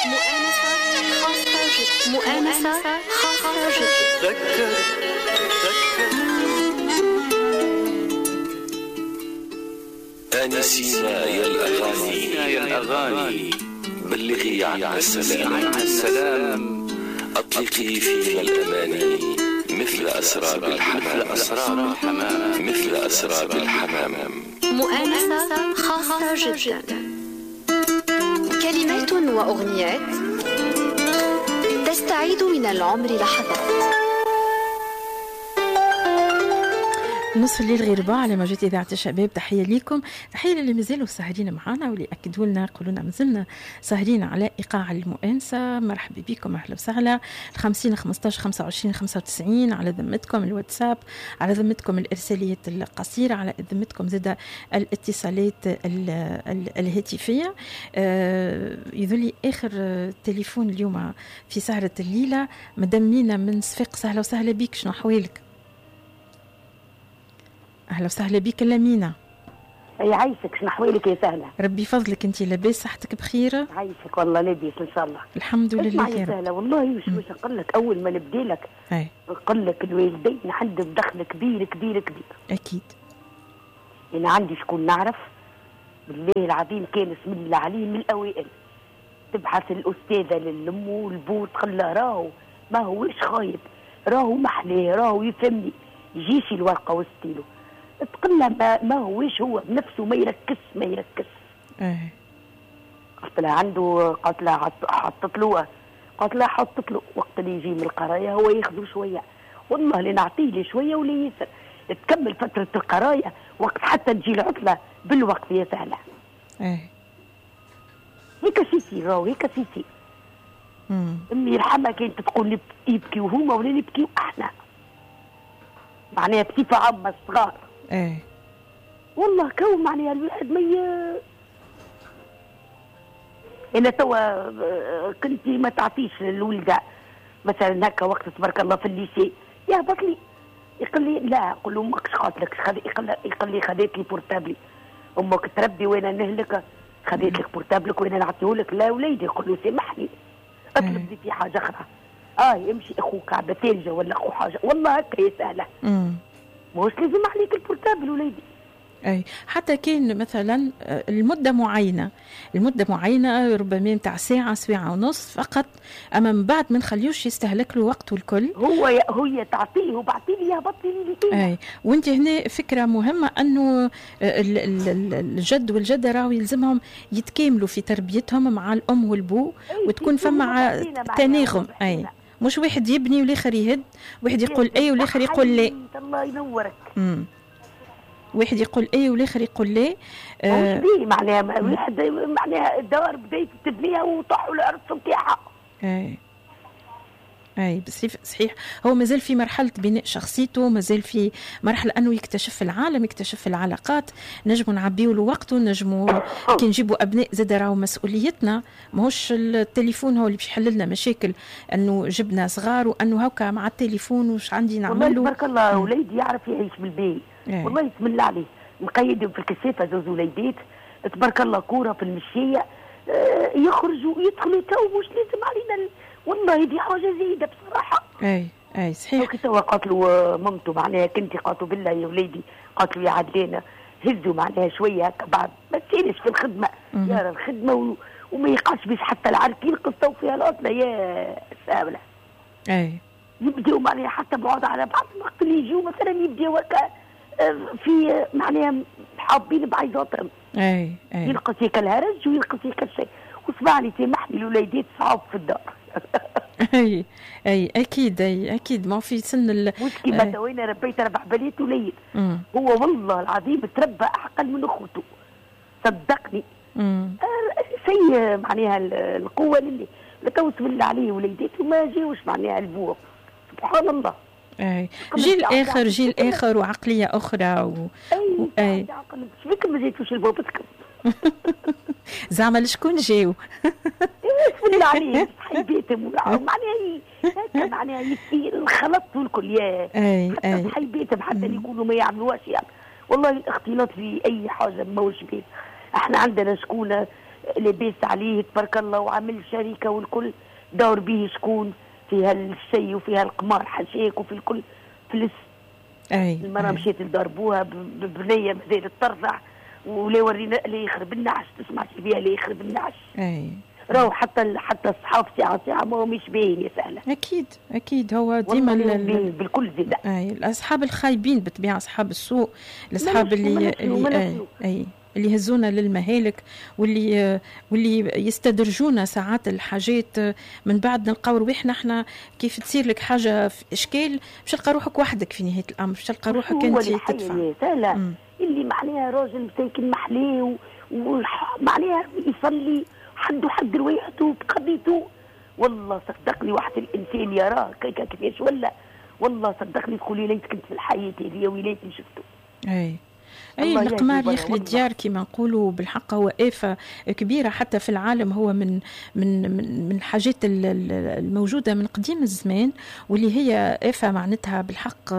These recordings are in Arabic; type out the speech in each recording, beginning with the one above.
مؤانسة خاصة جدا. آنسينا يا الأغاني بلغي عنا السلام أطلقي فينا الأماني مثل أسراب الحمام. مؤانسة خاصة جدا. كلمات وأغنيات تستعيد من العمر لحظات. نصف الليل غير ربع على موجات إذاعة الشباب. تحية ليكم، تحية للي مازالوا ساهرين معنا واللي أكدوا لنا قولوا لنا مازلنا ساهرين على إيقاع المؤانسة. مرحبا بكم، أهلا وسهلا. 50 15 25 95 على ذمتكم الواتساب، على ذمتكم الإرساليات القصيرة، على ذمتكم زاد الاتصالات الهاتفية. يذلي آخر تليفون اليوم في سهرة الليلة مدام مينا من صفاق. سهلا وسهلا بك، شنو أحوالك؟ أهلا وسهلا بك لمينا. أي عايشك، شنو أحوالك يا سهلة؟ ربي فضلك، أنت لاباس؟ صحتك بخير؟ عايشك والله لاباس إن شاء الله الحمد لله يا سهلة. والله وش نقول لك أول ما نبدي لك نقول لك الوالدين عندهم دخل كبير كبير كبير. أكيد. أنا عندي شكون نعرف بالله العظيم كان اسم الله عليه من الأوائل، تبحث الأستاذة للأم والبو تقول له راهو ما هوش خايب، راهو محلاه، راهو يفهمني، يجيش الورقة والستيلو تقول له ما هوش هو بنفسه ما يركز. قلت لها عنده، قلت لها حطت له وقت اللي يجي من القرايه هو ياخذ شويه، والله اللي نعطيه لي شويه ولا ياسر تكمل فتره القرايه وقت حتى تجي العطله بالوقت يا سهله. هيك سيسي راهو هيك سيسي. امي يرحمها كانت تقول يبكي وهما ولا نبكي احنا، معناها بصفه عامه الصغار. والله كون معناها الواحد انا توا كنتي ما تعطيش الولده مثلا هكا وقت تبارك الله في الليسي يهبط لي يقول لي لا، اقول له امك شخاط لك، يقول لي خذيت لي بورتابلي، امك تربي وانا نهلك، خذيت لك بورتابلك وانا نعطيه لك. لا وليدي، يقول له سامحني اطلب لي في حاجه اخرى، يمشي اخوك عبا ثلجه ولا اخو حاجه، والله هكا يا سهله. ماهوش لازم عليك البورتابل وليدي. حتى كان مثلا المدة معينة ربما متاع ساعة ونص فقط، أما من بعد ما نخليوش يستهلك له وقته الكل. هي تعطيه وبعطيه لي يهبط لي. وانت هنا فكرة مهمة أنه الجد والجدة راهو يلزمهم يتكاملوا في تربيتهم مع الأم والبو، وتكون فما تناغم. مش واحد يبني والآخر يهد، واحد يقول والآخر يقول لا. الله ينورك. واحد يقول والآخر يقول لا. مش بيه معناها واحد معناها الدار بديت تبنيها وطحوا الأرض نتاعها. صحيح. هو مازال في مرحلة بناء شخصيته، مازال في مرحلة أنه يكتشف العالم، يكتشف العلاقات. نجموا نعبيوا له وقته، نجموا كي نجيبوا أبناء زاد راهو مسؤوليتنا، ماهوش التليفون هو اللي باش يحل لنا مشاكل، أنه جبنا صغار وأنه هكا مع التليفون وش عندي نعمله. والله تبارك الله وليدي يعرف يعيش بالبيت. والله بسم الله عليه، مقيدهم في الكشافة زوز وليدات تبارك الله، كورة في المشية، يخرجوا يدخلوا تو مش لازم علينا والله دي حاجة زايدة بصراحة. صحيح. توا قاتلوا مامته معناها كنتي قاتلوا بالله يا وليدي، قاتلوا يا عدلانة هزوا معناها شوية هكا بعد ما تسيرش في الخدمة يا الخدمة وما يقعش بيش حتى العرك يلقصوا فيها الأصلة يا سهلة. يبدأوا معناها حتى بعض على بعض الوقت اللي يجوا مثلا يبدأوا هكا في معناها حابين بعيضاتهم. يلقص هيك الهرج ويلقص هيك الشيء، واسمع لي سامحني الوليدات صعب في الدار. اكيد ما في سن مش كيما توينا ربيت 4 بنات وليد، هو والله العظيم تربى اقل من اخوته صدقني. شيء معناها القوه اللي توسم الله عليه وليدات وما جاوش معناها البوق، سبحان الله. جيل اخر وعقليه اخرى مش فيك ما جيتوش لبابتكم. زعما شكون جاو؟ بسم الله عليه حيبيتهم معناها هكا معناها الخلط والكل يا حتى حيبيتهم حتى اللي يقولوا ما يعملوهاش يعني. والله الاختلاط في اي حاجه ما هوش بيه. احنا عندنا شكون لباس عليه تبارك الله، وعمل شركه والكل دور به شكون فيها الشيء وفيها القمار حشيك وفي الكل فلس. المرأة مشيت لضربوها ببنية مازالت ترضع، ولا ورينا اللي يخرب النعش، تسمعش بيها اللي يخرب النعش. راهو حتى الصحاب ساعة ما هو مش باين يا سهلة. أكيد هو ديما بالكل زيادة. الأصحاب الخايبين بالطبيعة، أصحاب السوء، الأصحاب اللي يهزونا للمهالك، واللي يستدرجونا ساعات الحاجات، من بعد نلقاو رواحنا احنا كيف تصير لك حاجة في إشكال مش تلقى روحك وحدك في نهاية الأمر، مش تلقى روحك أنت تدفع. اللي معناها راجل مساكن محلاه ومعناها يصلي حد روايحته بقضيته، والله صدقني واحد الإنسان يراه كيفاش والله صدقني تقولي ليت كنت في الحياة هذه يا ويليتني شفته. القمار يخلي الديار كما نقولوا بالحق، هو آفة كبيرة حتى في العالم، هو من الحاجات الموجودة من قديم الزمان، واللي هي آفة معناتها بالحق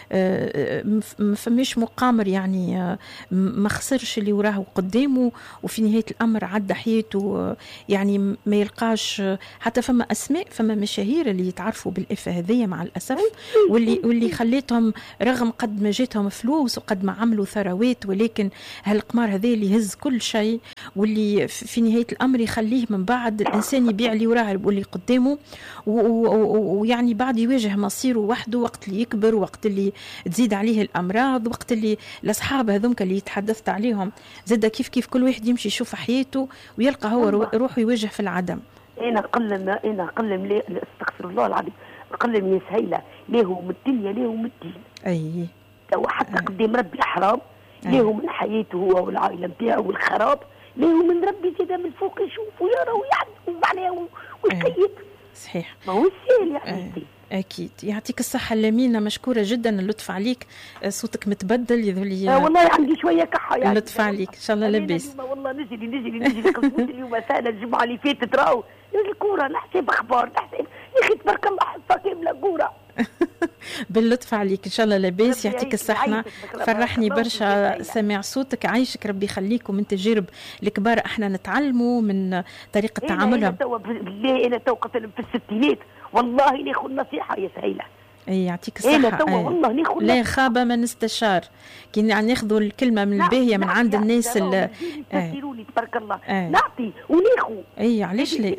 مش مقامر، يعني ما خسرش اللي وراه قدامه، وفي نهاية الأمر عدى حياته، يعني ما يلقاش حتى فما أسماء، فما مشاهير اللي يتعرفوا بالآفة هذه مع الأسف، واللي خليتهم رغم قد ما جاتهم فلوس وقد ما عملوا ثروات، ولكن هالقمار هذا اللي يهز كل شيء، واللي في نهاية الأمر يخليه من بعد الإنسان يبيع اللي وراه واللي قدامه، ويعني بعد يواجه مصيره وحده وقت اللي يكبر، وقت اللي تزيد عليه الأمراض، وقت اللي الأصحاب هذوك اللي تحدثت عليهم زاد كيف كل واحد يمشي يشوف حياته ويلقى هو روحه يواجه في العدم. أنا قلم استغفر الله العظيم، قلم يا سهيلة ليه من الدنيا ليه من الدين. وحتى قدام ربي حرام، ليه من حياته هو والعائلة نتاعو والخراب، ليه من ربي زاد من فوق يشوف ويرى ويعد معناه ويقيد. صحيح، ما هو السهل يعني. أكيد. يعطيك الصحة لمينا، مشكورة جدا، اللطف عليك، صوتك متبدل يذولي. والله عندي شوية كحة يعني. اللطف عليك، إن شاء الله لبس. والله نجري قلت اليوم سهلة الجمعة اللي فاتت راهو الكورة نحسب أخبار يا أخي تبارك الله حصة كاملة كورة. باللطف عليك، إن شاء الله لاباس، يعطيك الصحة. فرحني برشا سمع صوتك، عايشك ربي يخليكم من تجارب الكبار، احنا نتعلموا من طريقة تعاملهم. أنا تو قتل في الستينات والله ناخذ نصيحة يا سهيلة. يعطيك الصحة. لا خاب من استشار، كي ناخذوا الكلمة من الباهية من عند الناس اللي يفسروني تبارك الله، نعطي وناخو. علاش لا؟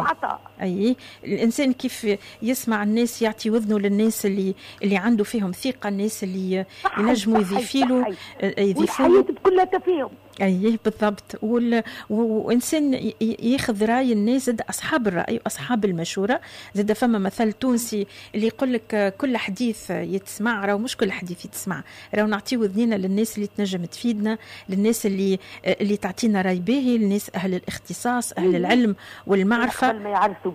الإنسان كيف يسمع الناس يعطي وذنه للناس اللي عنده فيهم ثقة، الناس اللي ينجموا يضيفوا والحياة كلها تفاهم. بالضبط. وإنسان ياخذ رأي الناس، زاد أصحاب الرأي وأصحاب المشورة. زاد فما مثل تونسي اللي يقول لك كل حديث يتسمع، راهو مش كل حديث يتسمع، راهو نعطيو ذنينا للناس اللي تنجم تفيدنا، للناس اللي تعطينا رأي باهي، للناس أهل الاختصاص، أهل العلم والمعرفة. قبل ما يعرسوا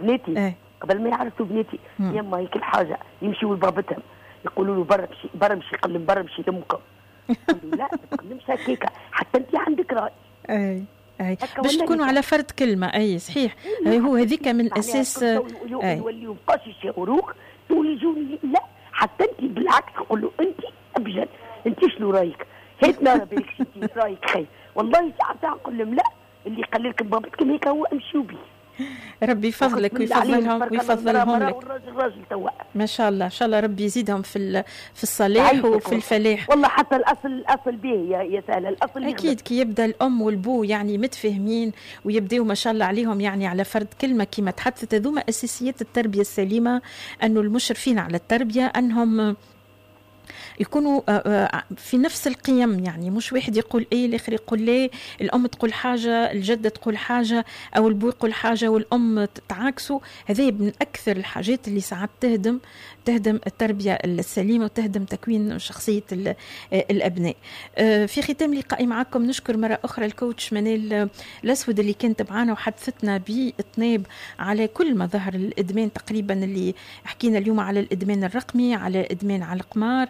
بناتي يما هيك الحاجة يمشيوا لبابتهم يقولوا له برا مشي قلم برا مشي لأمكم. لا تقدمش هكاكا حتى انت عندك راي. باش تكونوا على فرد كلمه. صحيح. هو هذيك من الاساس. يوليوا بقاش يشاوروك تقولي جوني لا، حتى انت بالعكس تقول له انت ابجد، انت شنو رايك؟ هات نرى بالك انت رايك خير. والله ساعات نقول لهم لا، اللي قال لكم بابتكم هيك هو امشيوا به. ربي يفضلك ويفضلهم لك. الراجل توا ما شاء الله، ان شاء الله ربي يزيدهم في الصلاح وفي الفلاح. والله حتى الاصل به يا سهله، الاصل اكيد كي يبدا الام والبو يعني متفاهمين ويبداو ما شاء الله عليهم يعني على فرد كلمه كما تحدثت. هذوما اساسيات التربيه السليمه، انه المشرفين على التربيه انهم يكونوا في نفس القيم، يعني مش واحد يقول ايه الاخر يقول لا، الام تقول حاجه الجده تقول حاجه او البو يقول حاجه والام تعاكسوا. هذه من اكثر الحاجات اللي ساعات تهدم التربيه السليمه وتهدم تكوين شخصيه الابناء. في ختام لقائي معكم نشكر مره اخرى الكوتش منال الاسود اللي كانت معنا وحدثتنا باطناب على كل مظاهر الادمان تقريبا، اللي حكينا اليوم على الادمان الرقمي، على الادمان على القمار،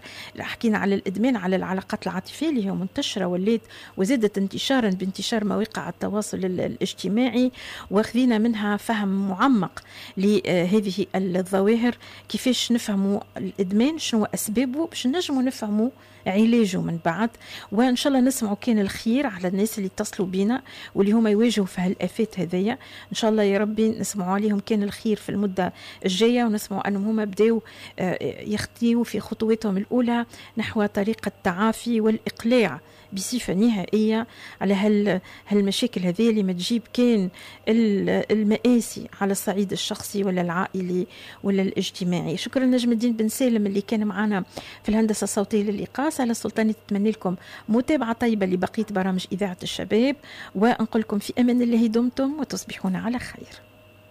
حكينا على الإدمان على العلاقات العاطفية اللي هي منتشرة ولات وزادت انتشارا بانتشار مواقع التواصل الاجتماعي، واخذنا منها فهم معمق لهذه الظواهر، كيفاش نفهموا الإدمان، شنو أسبابه، باش نجموا نفهموا علاجه من بعد. وإن شاء الله نسمعوا كان الخير على الناس اللي اتصلوا بينا واللي هم يواجهوا في هالآفات هذية، إن شاء الله يا ربي نسمعوا عليهم كان الخير في المدة الجاية، ونسمعوا أنهم هم بدأوا يخطيوا في خطوتهم الأولى نحو طريقة التعافي والإقلاع بصفة نهائية على هالمشاكل هذه اللي ما تجيب كان المآسي على الصعيد الشخصي ولا العائلي ولا الاجتماعي. شكرا نجم الدين بن سالم اللي كان معنا في الهندسة الصوتية للإيقاع. على السلطاني تتمنى لكم متابعة طيبة لبقية برامج إذاعة الشباب، ونقول لكم في أمان الله دمتم وتصبحون على خير.